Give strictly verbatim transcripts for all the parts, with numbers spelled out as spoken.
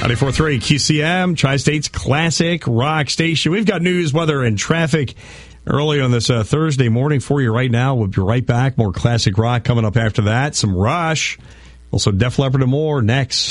ninety-four point three Q C M, Tri-State's classic rock station. We've got news, weather, and traffic early on this uh, Thursday morning for you right now. We'll be right back. More classic rock coming up after that. Some Rush. Also Def Leppard and more next.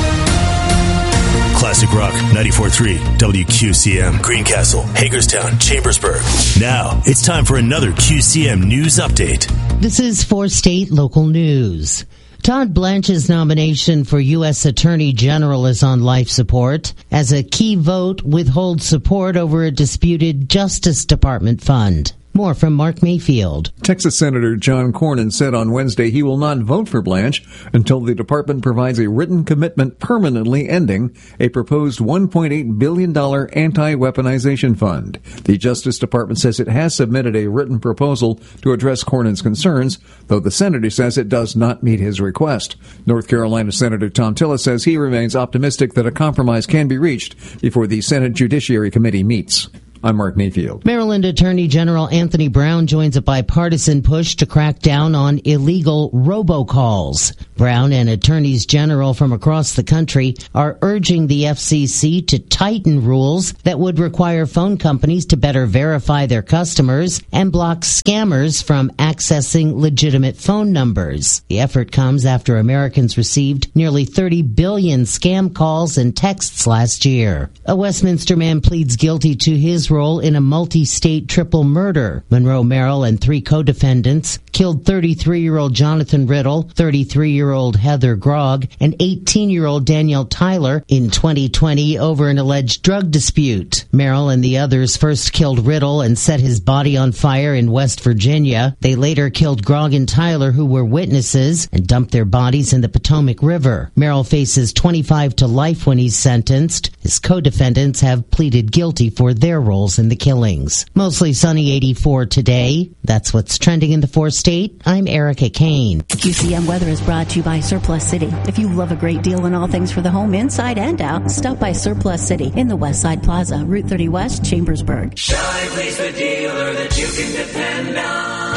Classic Rock ninety-four point three W Q C M, Greencastle, Hagerstown, Chambersburg. Now it's time for another Q C M News Update. This is for state local news. Todd Blanche's nomination for U S Attorney General is on life support as a key vote withholds support over a disputed Justice Department fund. More from Mark Mayfield. Texas Senator John Cornyn said on Wednesday he will not vote for Blanche until the department provides a written commitment permanently ending a proposed one point eight billion dollars anti-weaponization fund. The Justice Department says it has submitted a written proposal to address Cornyn's concerns, though the senator says it does not meet his request. North Carolina Senator Tom Tillis says he remains optimistic that a compromise can be reached before the Senate Judiciary Committee meets. I'm Mark Mayfield. Maryland Attorney General Anthony Brown joins a bipartisan push to crack down on illegal robocalls. Brown and attorneys general from across the country are urging the F C C to tighten rules that would require phone companies to better verify their customers and block scammers from accessing legitimate phone numbers. The effort comes after Americans received nearly thirty billion scam calls and texts last year. A Westminster man pleads guilty to his role in a multi-state triple murder. Monroe Merrill and three co-defendants killed thirty-three-year-old Jonathan Riddle, thirty-three-year-old Heather Grogg, and eighteen-year-old Danielle Tyler in twenty twenty over an alleged drug dispute. Merrill and the others first killed Riddle and set his body on fire in West Virginia. They later killed Grogg and Tyler, who were witnesses, and dumped their bodies in the Potomac River. Merrill faces twenty-five to life when he's sentenced. His co-defendants have pleaded guilty for their roles in the killings. Mostly sunny, eighty-four today. That's what's trending in the four-state. I'm Erica Kane. Q C M Weather is brought to you by Surplus City. If you love a great deal on all things for the home, inside and out, stop by Surplus City in the West Side Plaza, Route thirty West, Chambersburg. Shively's the dealer that you can depend on.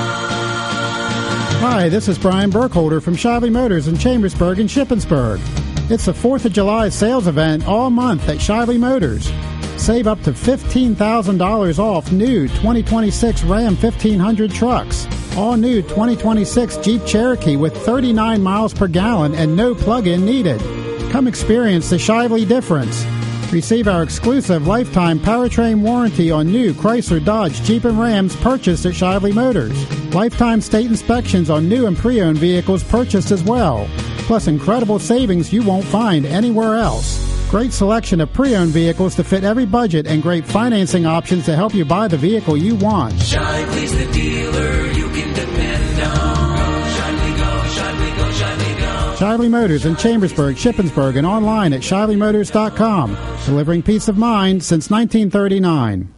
Hi, this is Brian Burkholder from Shively Motors in Chambersburg and Shippensburg. It's the fourth of July sales event all month at Shively Motors. Save up to fifteen thousand dollars off new twenty twenty-six Ram fifteen hundred trucks. All new twenty twenty-six Jeep Cherokee with thirty-nine miles per gallon and no plug-in needed. Come experience the Shively difference. Receive our exclusive lifetime powertrain warranty on new Chrysler, Dodge, Jeep, and Rams purchased at Shively Motors. Lifetime state inspections on new and pre-owned vehicles purchased as well. Plus incredible savings you won't find anywhere else. Great selection of pre-owned vehicles to fit every budget and great financing options to help you buy the vehicle you want. Shively's the dealer you can depend on. Go, Shively, go, Shively, go, Shively, go. Shively Motors in Chambersburg, Shippensburg, and online at shively motors dot com. Delivering peace of mind since nineteen thirty-nine.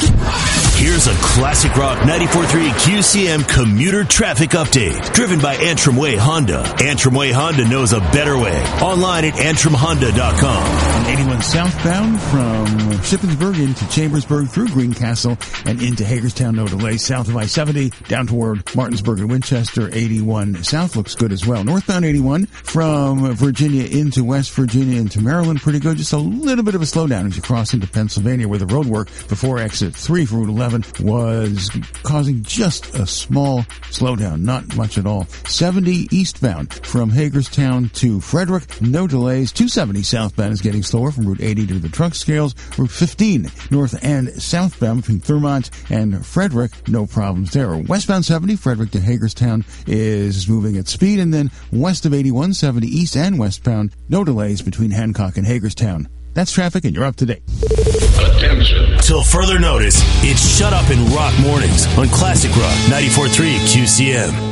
Here's a Classic Rock ninety-four point three Q C M commuter traffic update, driven by Antrim Way Honda. Antrim Way Honda knows a better way. Online at antrim honda dot com. eighty-one southbound from Shippensburg into Chambersburg through Greencastle and into Hagerstown, no delay. South of I seventy down toward Martinsburg and Winchester. eighty-one south looks good as well. Northbound eighty-one from Virginia into West Virginia into Maryland, pretty good. Just a little bit of a slowdown as you cross into Pennsylvania, where the road work before exit three for Route eleven was causing just a small slowdown, not much at all. seventy eastbound from Hagerstown to Frederick, no delays. two seventy southbound is getting slower from Route eighty to the truck scales. Route fifteen north and southbound between Thurmont and Frederick, no problems there. Westbound seventy, Frederick to Hagerstown, is moving at speed, and then west of eighty-one, seventy east and westbound, no delays between Hancock and Hagerstown. That's traffic, and you're up to date. Attention. Till further notice, it's Shut Up and Rock Mornings on Classic Rock ninety-four point three Q C M.